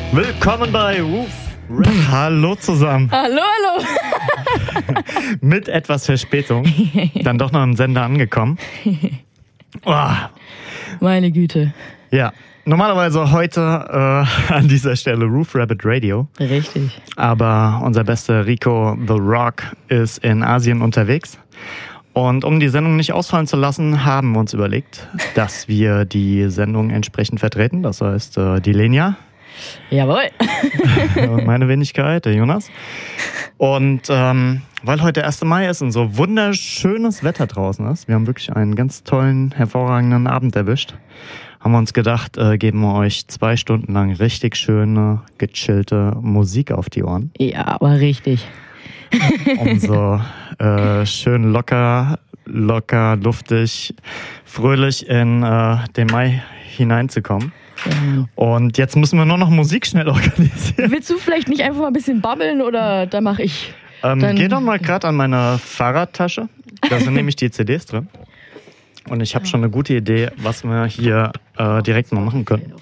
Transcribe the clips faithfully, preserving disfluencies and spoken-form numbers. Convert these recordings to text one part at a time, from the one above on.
Willkommen bei Roof Rap. Hallo zusammen. Hallo, hallo. Mit etwas Verspätung. Dann doch noch im Sender angekommen. Oh. Meine Güte. Ja, normalerweise heute äh, an dieser Stelle Roof Rabbit Radio. Richtig. Aber unser bester Rico The Rock ist in Asien unterwegs. Und um die Sendung nicht ausfallen zu lassen, haben wir uns überlegt, dass wir die Sendung entsprechend vertreten. Das heißt, äh, die Lenia. Jawohl. Und meine Wenigkeit, der Jonas. Und ähm, weil heute der erste Mai ist und so wunderschönes Wetter draußen ist, wir haben wirklich einen ganz tollen, hervorragenden Abend erwischt, haben wir uns gedacht, äh, geben wir euch zwei Stunden lang richtig schöne, gechillte Musik auf die Ohren. Ja, aber richtig. Um so äh, schön locker, locker, luftig, fröhlich in äh, den Mai hineinzukommen. Ja. Und jetzt müssen wir nur noch Musik schnell organisieren. Willst du vielleicht nicht einfach mal ein bisschen babbeln oder da mache ich? Ähm, Dann- geh doch mal gerade an meine Fahrradtasche. Da sind nämlich die C Ds drin. Und ich habe schon eine gute Idee, was wir hier äh, direkt mal machen können.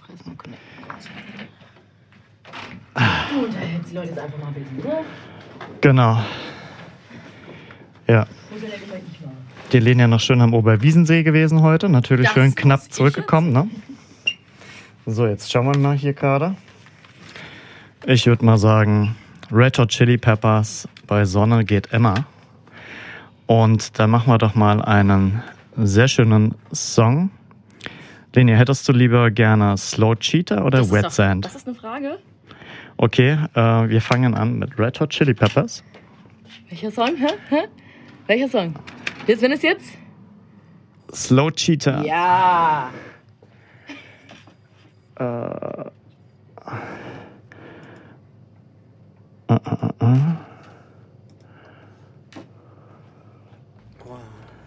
Du unterhältst die Leute jetzt einfach mal ein bisschen, oder? Genau. Ja. Muss ja gleich nicht machen. Die Lenia noch schön am Oberwiesensee gewesen heute. Natürlich Das schön knapp muss ich zurückgekommen, ne? So, jetzt schauen wir mal hier gerade. Ich würde mal sagen, Red Hot Chili Peppers bei Sonne geht immer. Und da machen wir doch mal einen sehr schönen Song. Lenia, hättest du lieber gerne Slow Cheetah oder Das ist Wet doch- Sand? Das ist eine Frage. Okay, äh, wir fangen an mit Red Hot Chili Peppers. Welcher Song? Hä? Hä? Welcher Song? Jetzt, wenn es jetzt? Slow Cheetah. Ja. Äh, äh, äh, äh.